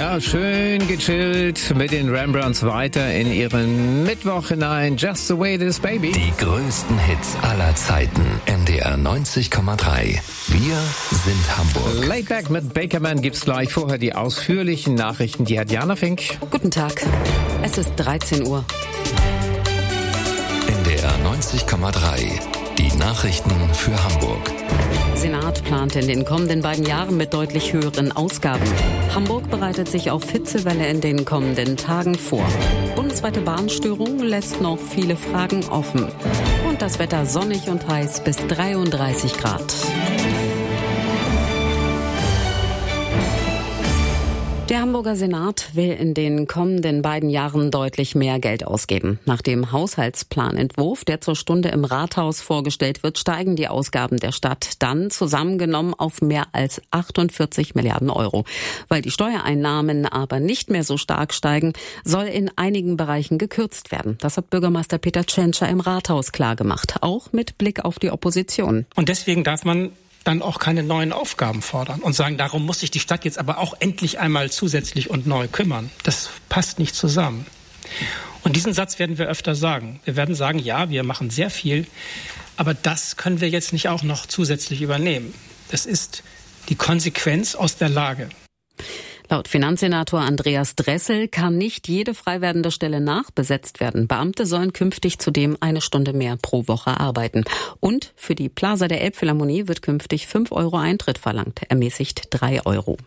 Ja, schön gechillt mit den Rembrandts weiter in ihren Mittwoch hinein. Just the way it is, baby. Die größten Hits aller Zeiten. NDR 90,3. Wir sind Hamburg. Laid Back mit Bakerman gibt's gleich. Vorher die ausführlichen Nachrichten. Die hat Jana Fink. Guten Tag. Es ist 13 Uhr. NDR 90,3. Die Nachrichten für Hamburg. Senat plant in den kommenden beiden Jahren mit deutlich höheren Ausgaben. Hamburg bereitet sich auf Hitzewelle in den kommenden Tagen vor. Bundesweite Bahnstörung lässt noch viele Fragen offen. Und das Wetter sonnig und heiß bis 33 Grad. Der Hamburger Senat will in den kommenden beiden Jahren deutlich mehr Geld ausgeben. Nach dem Haushaltsplanentwurf, der zur Stunde im Rathaus vorgestellt wird, steigen die Ausgaben der Stadt dann zusammengenommen auf mehr als 48 Milliarden Euro. Weil die Steuereinnahmen aber nicht mehr so stark steigen, soll in einigen Bereichen gekürzt werden. Das hat Bürgermeister Peter Tschentscher im Rathaus klargemacht, auch mit Blick auf die Opposition. Und deswegen darf man dann auch keine neuen Aufgaben fordern und sagen, darum muss sich die Stadt jetzt aber auch endlich einmal zusätzlich und neu kümmern. Das passt nicht zusammen. Und diesen Satz werden wir öfter sagen. Wir werden sagen, ja, wir machen sehr viel, aber das können wir jetzt nicht auch noch zusätzlich übernehmen. Das ist die Konsequenz aus der Lage. Laut Finanzsenator Andreas Dressel kann nicht jede frei werdende Stelle nachbesetzt werden. Beamte sollen künftig zudem 1 Stunde mehr pro Woche arbeiten. Und für die Plaza der Elbphilharmonie wird künftig 5 Euro Eintritt verlangt, ermäßigt 3 Euro.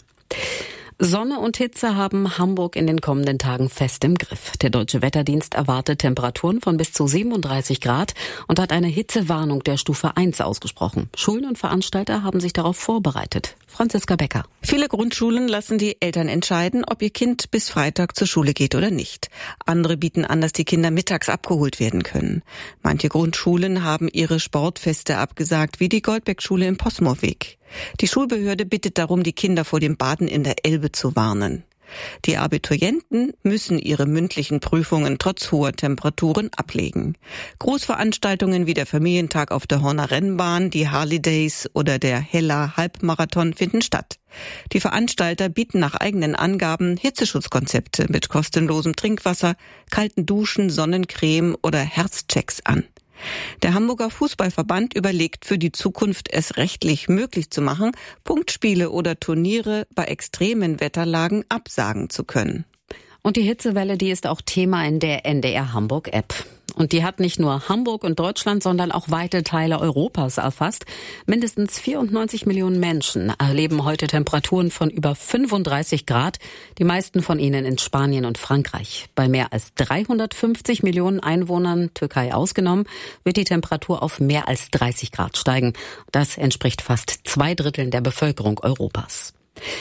Sonne und Hitze haben Hamburg in den kommenden Tagen fest im Griff. Der Deutsche Wetterdienst erwartet Temperaturen von bis zu 37 Grad und hat eine Hitzewarnung der Stufe 1 ausgesprochen. Schulen und Veranstalter haben sich darauf vorbereitet. Franziska Becker. Viele Grundschulen lassen die Eltern entscheiden, ob ihr Kind bis Freitag zur Schule geht oder nicht. Andere bieten an, dass die Kinder mittags abgeholt werden können. Manche Grundschulen haben ihre Sportfeste abgesagt, wie die Goldbeck-Schule im Posmorweg. Die Schulbehörde bittet darum, die Kinder vor dem Baden in der Elbe zu warnen. Die Abiturienten müssen ihre mündlichen Prüfungen trotz hoher Temperaturen ablegen. Großveranstaltungen wie der Familientag auf der Horner Rennbahn, die Harley Days oder der Hella Halbmarathon finden statt. Die Veranstalter bieten nach eigenen Angaben Hitzeschutzkonzepte mit kostenlosem Trinkwasser, kalten Duschen, Sonnencreme oder Herzchecks an. Der Hamburger Fußballverband überlegt für die Zukunft, es rechtlich möglich zu machen, Punktspiele oder Turniere bei extremen Wetterlagen absagen zu können. Und die Hitzewelle, die ist auch Thema in der NDR Hamburg App. Und die hat nicht nur Hamburg und Deutschland, sondern auch weite Teile Europas erfasst. Mindestens 94 Millionen Menschen erleben heute Temperaturen von über 35 Grad. Die meisten von ihnen in Spanien und Frankreich. Bei mehr als 350 Millionen Einwohnern, Türkei ausgenommen, wird die Temperatur auf mehr als 30 Grad steigen. Das entspricht fast 2/3 der Bevölkerung Europas.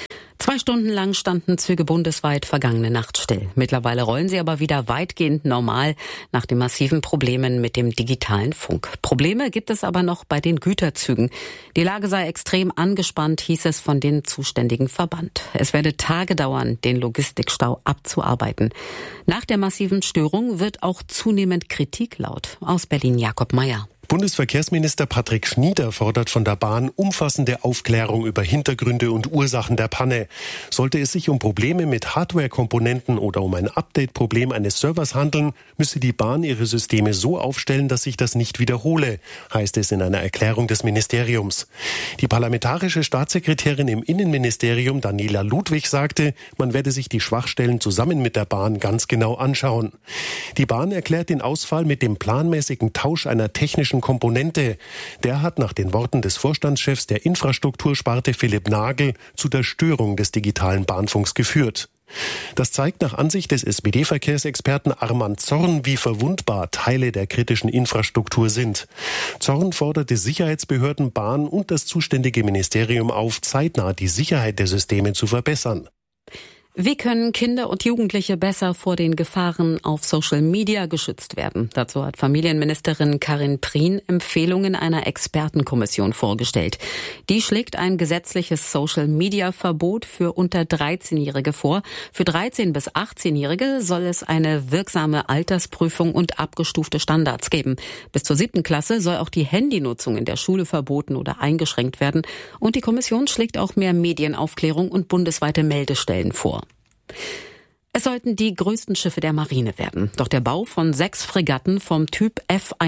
2 Stunden lang standen Züge bundesweit vergangene Nacht still. Mittlerweile rollen sie aber wieder weitgehend normal nach den massiven Problemen mit dem digitalen Funk. Probleme gibt es aber noch bei den Güterzügen. Die Lage sei extrem angespannt, hieß es von den zuständigen Verband. Es werde Tage dauern, den Logistikstau abzuarbeiten. Nach der massiven Störung wird auch zunehmend Kritik laut. Aus Berlin Jakob Mayer. Bundesverkehrsminister Patrick Schnieder fordert von der Bahn umfassende Aufklärung über Hintergründe und Ursachen der Panne. Sollte es sich um Probleme mit Hardware-Komponenten oder um ein Update-Problem eines Servers handeln, müsse die Bahn ihre Systeme so aufstellen, dass sich das nicht wiederhole, heißt es in einer Erklärung des Ministeriums. Die parlamentarische Staatssekretärin im Innenministerium Daniela Ludwig sagte, man werde sich die Schwachstellen zusammen mit der Bahn ganz genau anschauen. Die Bahn erklärt den Ausfall mit dem planmäßigen Tausch einer technischen Komponente. Der hat nach den Worten des Vorstandschefs der Infrastruktursparte Philipp Nagel zu der Störung des digitalen Bahnfunks geführt. Das zeigt nach Ansicht des SPD-Verkehrsexperten Armand Zorn, wie verwundbar Teile der kritischen Infrastruktur sind. Zorn forderte Sicherheitsbehörden, Bahn und das zuständige Ministerium auf, zeitnah die Sicherheit der Systeme zu verbessern. Wie können Kinder und Jugendliche besser vor den Gefahren auf Social Media geschützt werden? Dazu hat Familienministerin Karin Prien Empfehlungen einer Expertenkommission vorgestellt. Die schlägt ein gesetzliches Social Media Verbot für unter 13-Jährige vor. Für 13- bis 18-Jährige soll es eine wirksame Altersprüfung und abgestufte Standards geben. Bis zur 7. Klasse soll auch die Handynutzung in der Schule verboten oder eingeschränkt werden. Und die Kommission schlägt auch mehr Medienaufklärung und bundesweite Meldestellen vor. Es sollten die größten Schiffe der Marine werden. Doch der Bau von 6 Fregatten vom Typ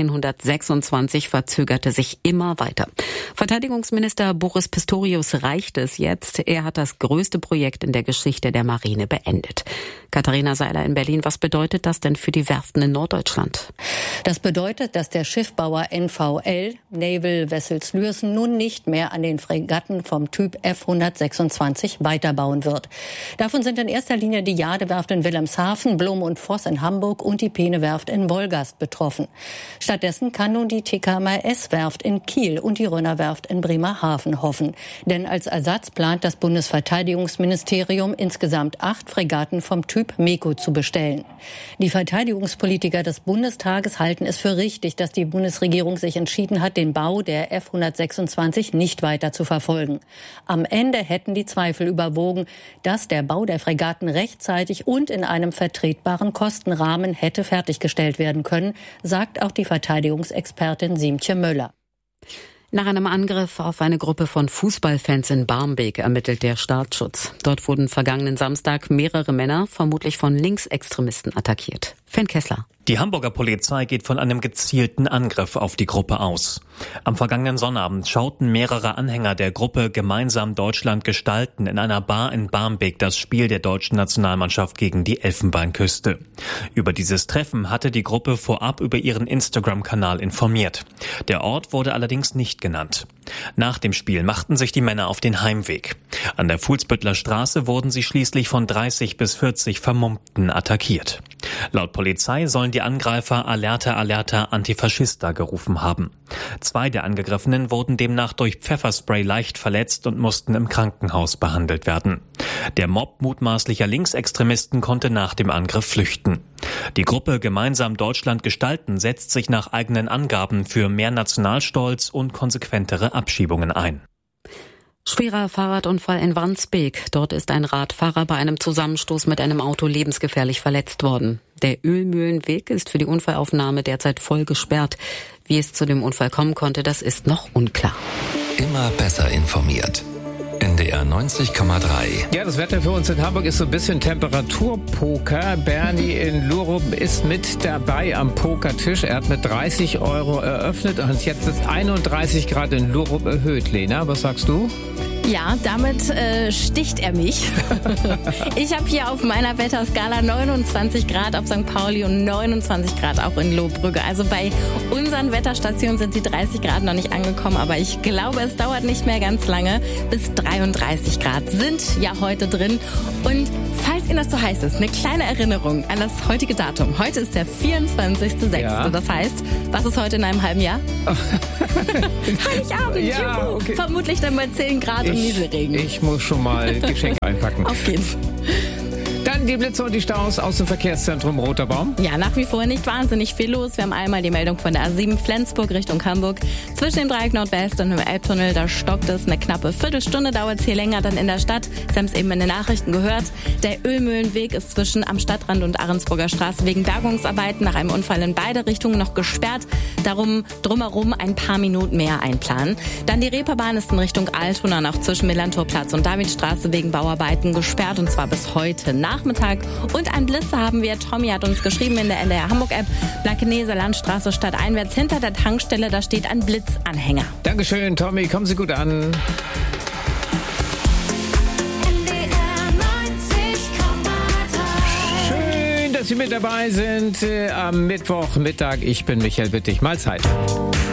F126 verzögerte sich immer weiter. Verteidigungsminister Boris Pistorius reicht es jetzt. Er hat das größte Projekt in der Geschichte der Marine beendet. Katharina Seiler in Berlin, was bedeutet das denn für die Werften in Norddeutschland? Das bedeutet, dass der Schiffbauer NVL, Naval Vessels Lürsen, nun nicht mehr an den Fregatten vom Typ F126 weiterbauen wird. Davon sind in erster Linie die Jadewerft in Wilhelmshaven, Blum und Voss in Hamburg und die Peene-Werft in Wolgast betroffen. Stattdessen kann nun die TKMS-Werft in Kiel und die Rönner-Werft in Bremerhaven hoffen. Denn als Ersatz plant das Bundesverteidigungsministerium insgesamt 8 Fregatten vom Typ MEKO zu bestellen. Die Verteidigungspolitiker des Bundestages halten es für richtig, dass die Bundesregierung sich entschieden hat, den Bau der F126 nicht weiter zu verfolgen. Am Ende hätten die Zweifel überwogen, dass der Bau der Fregatten rechtzeitig und in einem vertretbaren Kostenrahmen hätte fertiggestellt werden können, sagt auch die Verteidigungsexpertin Siemtje Möller. Nach einem Angriff auf eine Gruppe von Fußballfans in Barmbek ermittelt der Staatsschutz. Dort wurden vergangenen Samstag mehrere Männer, vermutlich von Linksextremisten, attackiert. Finn Kessler. Die Hamburger Polizei geht von einem gezielten Angriff auf die Gruppe aus. Am vergangenen Sonnabend schauten mehrere Anhänger der Gruppe Gemeinsam Deutschland gestalten in einer Bar in Barmbek das Spiel der deutschen Nationalmannschaft gegen die Elfenbeinküste. Über dieses Treffen hatte die Gruppe vorab über ihren Instagram-Kanal informiert. Der Ort wurde allerdings nicht genannt. Nach dem Spiel machten sich die Männer auf den Heimweg. An der Fuhlsbüttler Straße wurden sie schließlich von 30 bis 40 Vermummten attackiert. Laut Polizei sollen die Angreifer Alerta, Alerta, Antifaschista gerufen haben. 2 der Angegriffenen wurden demnach durch Pfefferspray leicht verletzt und mussten im Krankenhaus behandelt werden. Der Mob mutmaßlicher Linksextremisten konnte nach dem Angriff flüchten. Die Gruppe Gemeinsam Deutschland gestalten setzt sich nach eigenen Angaben für mehr Nationalstolz und konsequentere Abschiebungen ein. Schwerer Fahrradunfall in Wandsbek. Dort ist ein Radfahrer bei einem Zusammenstoß mit einem Auto lebensgefährlich verletzt worden. Der Ölmühlenweg ist für die Unfallaufnahme derzeit voll gesperrt. Wie es zu dem Unfall kommen konnte, das ist noch unklar. Immer besser informiert. NDR 90,3. Ja, das Wetter für uns in Hamburg ist so ein bisschen Temperaturpoker. Bernie in Lurup ist mit dabei am Pokertisch. Er hat mit 30 € eröffnet und jetzt ist 31 Grad in Lurup erhöht. Lena, was sagst du? Ja, damit sticht er mich. Ich habe hier auf meiner Wetterskala 29 Grad auf St. Pauli und 29 Grad auch in Lohbrügge. Also bei unseren Wetterstationen sind die 30 Grad noch nicht angekommen, aber ich glaube, es dauert nicht mehr ganz lange. Bis 33 Grad sind ja heute drin. Und falls Ihnen das so heiß ist, eine kleine Erinnerung an das heutige Datum. Heute ist der 24.06. Ja. Das heißt, was ist heute in einem halben Jahr? Heiligabend, ja, okay. Vermutlich dann mal 10 Grad und Nieselregen. Ich muss schon mal Geschenke einpacken. Auf geht's. Dann die Blitze und die Staus aus dem Verkehrszentrum Roter Baum. Ja, nach wie vor nicht wahnsinnig viel los. Wir haben einmal die Meldung von der A7 Flensburg Richtung Hamburg. Zwischen dem Dreieck Nordwest und dem Elbtunnel, da stockt es eine knappe Viertelstunde, dauert es hier länger dann in der Stadt. Sie haben es eben in den Nachrichten gehört. Der Ölmühlenweg ist zwischen am Stadtrand und Ahrensburger Straße wegen Bergungsarbeiten nach einem Unfall in beide Richtungen noch gesperrt. Darum drumherum ein paar Minuten mehr einplanen. Dann die Reeperbahn ist in Richtung Altona noch zwischen Millantorplatz und Davidstraße wegen Bauarbeiten gesperrt und zwar bis heute Nachmittag. Und ein Blitzer haben wir. Tommy hat uns geschrieben in der NDR Hamburg-App. Blankeneser Landstraße stadteinwärts hinter der Tankstelle, da steht ein Blitzanhänger. Dankeschön, Tommy. Kommen Sie gut an. Schön, dass Sie mit dabei sind am Mittwochmittag. Ich bin Michael Wittig. Mahlzeit.